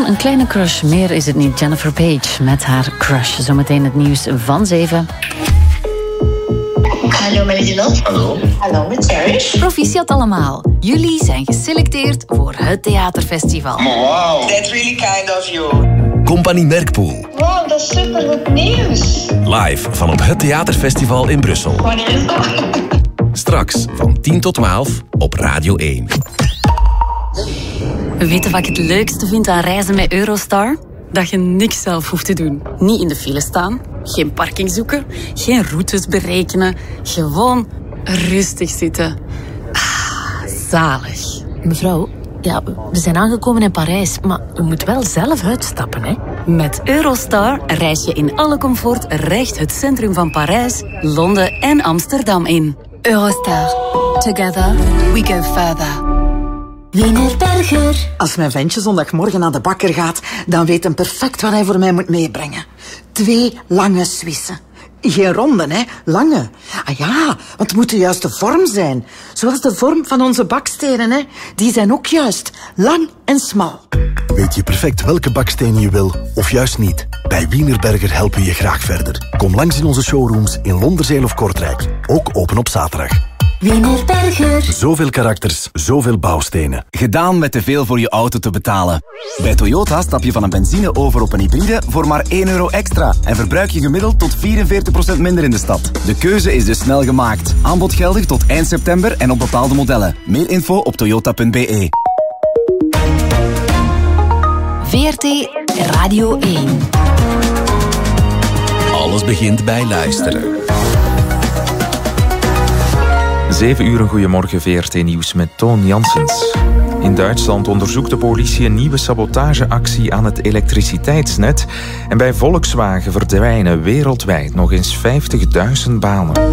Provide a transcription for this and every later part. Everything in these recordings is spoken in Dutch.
een kleine crush, meer is het niet. Jennifer Page met haar crush. Zometeen het nieuws van 7. Hallo Melody Love. Hallo. Hallo met Cherish. Proficiat allemaal. Jullie zijn geselecteerd voor het theaterfestival. Wow. That's really kind of you. Compagnie Merkpoel. Wow, dat is supergoed nieuws. Live van op het Theaterfestival in Brussel. Wanneer is dat? Straks van 10 tot 12 op Radio 1. Weet je wat ik het leukste vind aan reizen met Eurostar? Dat je niks zelf hoeft te doen. Niet in de file staan, geen parking zoeken, geen routes berekenen. Gewoon rustig zitten. Zalig. Mevrouw, ja, we zijn aangekomen in Parijs, maar u moet wel zelf uitstappen, hè? Met Eurostar reis je in alle comfort recht het centrum van Parijs, Londen en Amsterdam in. Eurostar. Together we go further. Wienerberger. Als mijn ventje zondagmorgen naar de bakker gaat, dan weet hij perfect wat hij voor mij moet meebrengen. 2 lange Suissen. Geen ronde, hè? Lange. Ah ja, want het moet de juiste vorm zijn. Zoals de vorm van onze bakstenen, hè? Die zijn ook juist. Lang en smal. Weet je perfect welke bakstenen je wil, of juist niet? Bij Wienerberger helpen we je graag verder. Kom langs in onze showrooms in Londerzeel of Kortrijk. Ook open op zaterdag. Wienerberger. Zoveel karakters, zoveel bouwstenen. Gedaan met te veel voor je auto te betalen. Bij Toyota stap je van een benzine over op een hybride voor maar €1 extra. En verbruik je gemiddeld tot 44% minder in de stad. De keuze is dus snel gemaakt. Aanbod geldig tot eind september en op bepaalde modellen. Meer info op toyota.be. VRT Radio 1. Alles begint bij luisteren. 7 uur, een goeiemorgen, VRT Nieuws met Toon Janssens. In Duitsland onderzoekt de politie een nieuwe sabotageactie aan het elektriciteitsnet. En bij Volkswagen verdwijnen wereldwijd nog eens 50.000 banen.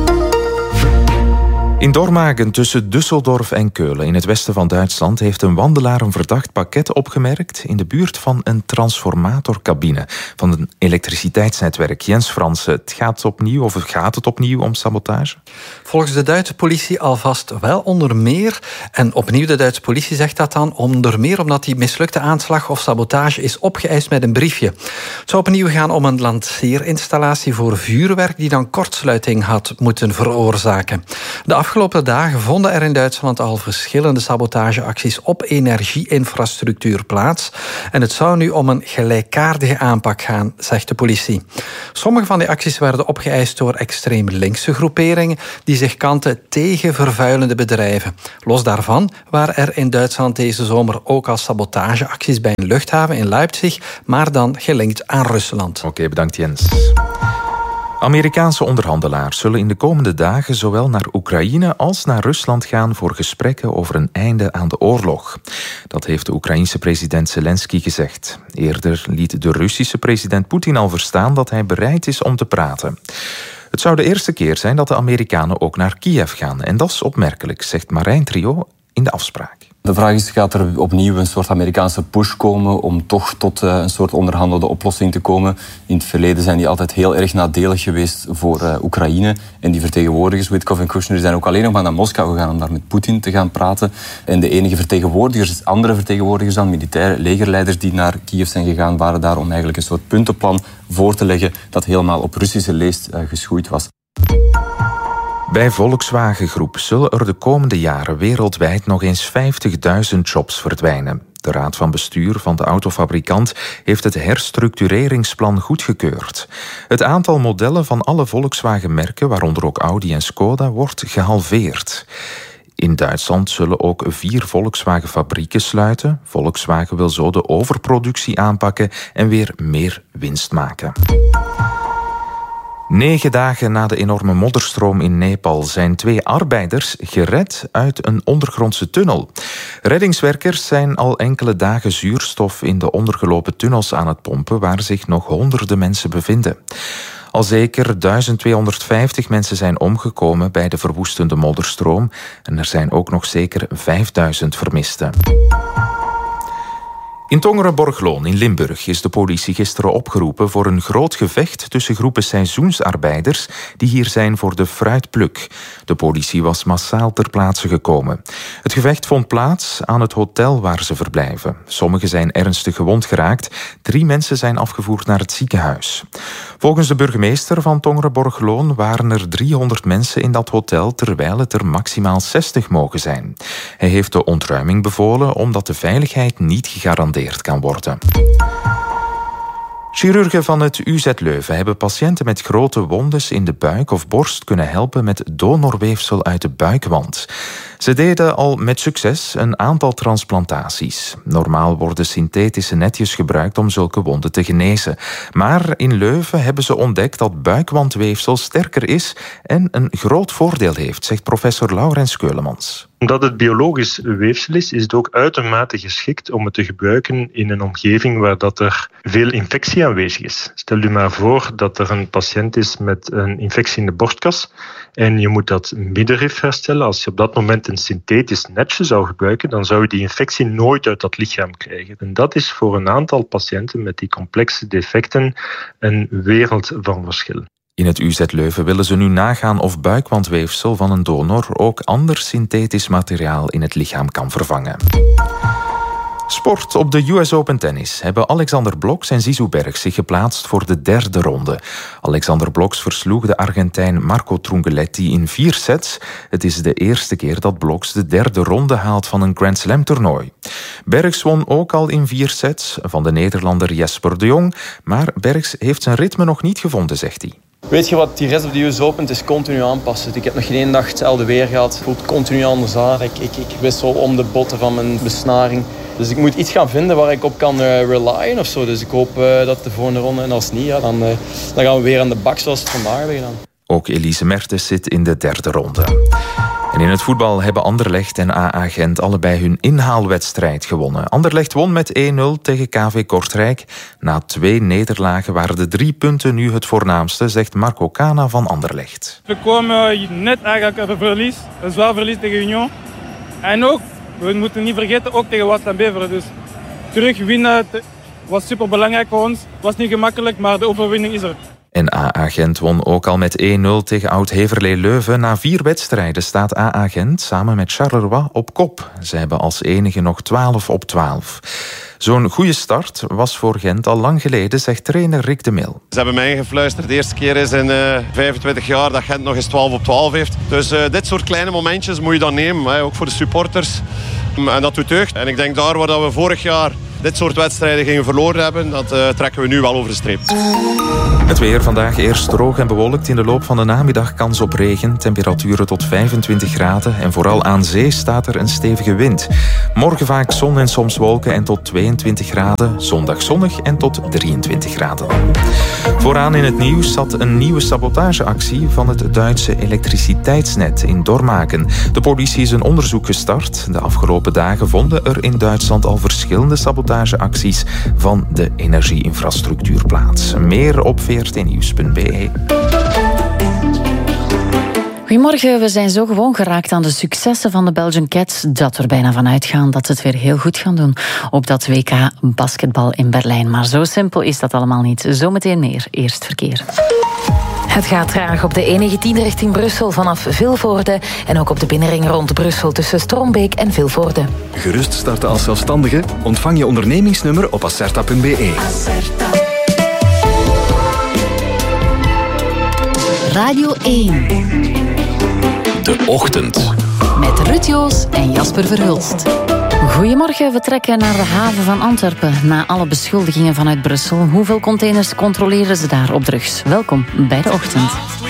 In Dormagen tussen Düsseldorf en Keulen in het westen van Duitsland heeft een wandelaar een verdacht pakket opgemerkt in de buurt van een transformatorcabine van een elektriciteitsnetwerk. Jens Fransen, gaat het opnieuw om sabotage? Volgens de Duitse politie alvast wel onder meer. En opnieuw, de Duitse politie zegt dat dan onder meer omdat die mislukte aanslag of sabotage is opgeëist met een briefje. Het zou opnieuw gaan om een lanceerinstallatie voor vuurwerk die dan kortsluiting had moeten veroorzaken. De afgelopen dagen vonden er in Duitsland al verschillende sabotageacties op energieinfrastructuur plaats. En het zou nu om een gelijkaardige aanpak gaan, zegt de politie. Sommige van die acties werden opgeëist door extreem linkse groeperingen die zich kanten tegen vervuilende bedrijven. Los daarvan waren er in Duitsland deze zomer ook al sabotageacties bij een luchthaven in Leipzig, maar dan gelinkt aan Rusland. Oké, bedankt Jens. Amerikaanse onderhandelaars zullen in de komende dagen zowel naar Oekraïne als naar Rusland gaan voor gesprekken over een einde aan de oorlog. Dat heeft de Oekraïense president Zelensky gezegd. Eerder liet de Russische president Poetin al verstaan dat hij bereid is om te praten. Het zou de eerste keer zijn dat de Amerikanen ook naar Kiev gaan. En dat is opmerkelijk, zegt Marijn Trio in de afspraak. De vraag is, gaat er opnieuw een soort Amerikaanse push komen om toch tot een soort onderhandelde oplossing te komen? In het verleden zijn die altijd heel erg nadelig geweest voor Oekraïne. En die vertegenwoordigers, Witkoff en Kushner, zijn ook alleen nog maar naar Moskou gegaan om daar met Poetin te gaan praten. En de enige vertegenwoordigers, andere vertegenwoordigers dan, militaire legerleiders die naar Kiev zijn gegaan, waren daar om eigenlijk een soort puntenplan voor te leggen dat helemaal op Russische leest geschoeid was. Bij Volkswagen Groep zullen er de komende jaren wereldwijd nog eens 50.000 jobs verdwijnen. De raad van bestuur van de autofabrikant heeft het herstructureringsplan goedgekeurd. Het aantal modellen van alle Volkswagen-merken, waaronder ook Audi en Skoda, wordt gehalveerd. In Duitsland zullen ook 4 Volkswagen-fabrieken sluiten. Volkswagen wil zo de overproductie aanpakken en weer meer winst maken. 9 dagen na de enorme modderstroom in Nepal zijn 2 arbeiders gered uit een ondergrondse tunnel. Reddingswerkers zijn al enkele dagen zuurstof in de ondergelopen tunnels aan het pompen, waar zich nog honderden mensen bevinden. Al zeker 1250 mensen zijn omgekomen bij de verwoestende modderstroom en er zijn ook nog zeker 5000 vermisten. In Tongeren-Borgloon in Limburg is de politie gisteren opgeroepen voor een groot gevecht tussen groepen seizoensarbeiders die hier zijn voor de fruitpluk. De politie was massaal ter plaatse gekomen. Het gevecht vond plaats aan het hotel waar ze verblijven. Sommigen zijn ernstig gewond geraakt. 3 mensen zijn afgevoerd naar het ziekenhuis. Volgens de burgemeester van Tongeren-Borgloon waren er 300 mensen in dat hotel, terwijl het er maximaal 60 mogen zijn. Hij heeft de ontruiming bevolen omdat de veiligheid niet gegarandeerd kan worden. Chirurgen van het UZ Leuven hebben patiënten met grote wondes in de buik of borst kunnen helpen met donorweefsel uit de buikwand. Ze deden al met succes een aantal transplantaties. Normaal worden synthetische netjes gebruikt om zulke wonden te genezen. Maar in Leuven hebben ze ontdekt dat buikwandweefsel sterker is en een groot voordeel heeft, zegt professor Laurens Keulemans. Omdat het biologisch weefsel is het ook uitermate geschikt om het te gebruiken in een omgeving waar dat er veel infectie aanwezig is. Stel u maar voor dat er een patiënt is met een infectie in de borstkas en je moet dat middenrif herstellen. Als je op dat moment een synthetisch netje zou gebruiken, dan zou je die infectie nooit uit dat lichaam krijgen. En dat is voor een aantal patiënten met die complexe defecten een wereld van verschil. In het UZ Leuven willen ze nu nagaan of buikwandweefsel van een donor ook ander synthetisch materiaal in het lichaam kan vervangen. Sport. Op de US Open Tennis hebben Alexander Bloks en Zizou Bergs zich geplaatst voor de 3e ronde. Alexander Bloks versloeg de Argentijn Marco Trungelliti in 4 sets. Het is de eerste keer dat Bloks de 3e ronde haalt van een Grand Slam toernooi. Bergs won ook al in 4 sets van de Nederlander Jesper de Jong, maar Bergs heeft zijn ritme nog niet gevonden, zegt hij. Weet je wat, die rest of de US Open, het is continu aanpassen. Ik heb nog geen 1 dag hetzelfde weer gehad. Het voelt continu anders aan. Ik wissel om de botten van mijn besnaring. Dus ik moet iets gaan vinden waar ik op kan relyen of zo. Dus ik hoop dat de volgende ronde, en als niet, ja, dan gaan we weer aan de bak zoals het vandaag weer gedaan. Ook Elise Mertens zit in de 3e ronde. En in het voetbal hebben Anderlecht en AA Gent allebei hun inhaalwedstrijd gewonnen. Anderlecht won met 1-0 tegen KV Kortrijk. Na 2 nederlagen waren de 3 punten nu het voornaamste, zegt Marco Cana van Anderlecht. We komen net eigenlijk uit een verlies, een zwaar verlies tegen Union. En ook, we moeten niet vergeten, ook tegen Waasland Beveren. Dus terug winnen was super belangrijk voor ons. Het was niet gemakkelijk, maar de overwinning is er. En AA Gent won ook al met 1-0 tegen Oud-Heverlee Leuven. Na 4 wedstrijden staat AA Gent samen met Charleroi op kop. Ze hebben als enige nog 12 op 12. Zo'n goede start was voor Gent al lang geleden, zegt trainer Rick de Mil. Ze hebben mij gefluisterd. De eerste keer is in 25 jaar dat Gent nog eens 12 op 12 heeft. Dus dit soort kleine momentjes moet je dan nemen, ook voor de supporters. En dat doet deugd. En ik denk daar waar we vorig jaar dit soort wedstrijden gingen verloren hebben, dat trekken we nu wel over de streep. Het weer vandaag eerst droog en bewolkt. In de loop van de namiddag kans op regen. Temperaturen tot 25 graden. En vooral aan zee staat er een stevige wind. Morgen vaak zon en soms wolken en tot 22 graden. Zondag zonnig en tot 23 graden. Vooraan in het nieuws zat een nieuwe sabotageactie van het Duitse elektriciteitsnet in Dormagen. De politie is een onderzoek gestart. De afgelopen dagen vonden er in Duitsland al verschillende sabotageacties van de energieinfrastructuur plaats. Meer op vrtnieuws.be. Goedemorgen, we zijn zo gewoon geraakt aan de successen van de Belgian Cats dat we er bijna van uitgaan dat ze het weer heel goed gaan doen op dat WK basketbal in Berlijn. Maar zo simpel is dat allemaal niet. Zometeen meer. Eerst verkeer. Het gaat traag op de E19 richting Brussel vanaf Vilvoorde en ook op de binnenring rond Brussel tussen Strombeek en Vilvoorde. Gerust starten als zelfstandige? Ontvang je ondernemingsnummer op acerta.be. Radio 1. De Ochtend. Met Ruud Joos en Jasper Verhulst. Goedemorgen, we trekken naar de haven van Antwerpen. Na alle beschuldigingen vanuit Brussel, hoeveel containers controleren ze daar op drugs? Welkom bij De Ochtend.